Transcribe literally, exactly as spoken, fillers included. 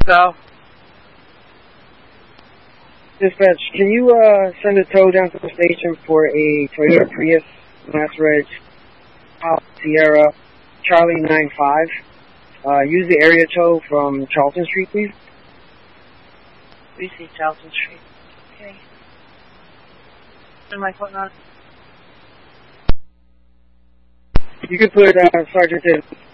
So. Dispatch, can you uh, send a tow down to the station for a Toyota Prius, Mass Reg, Sierra, Charlie nine five? Uh, use the area tow from Charlton Street, please. We see Charlton Street. Okay. Turn my phone on. You could put uh, Sergeant in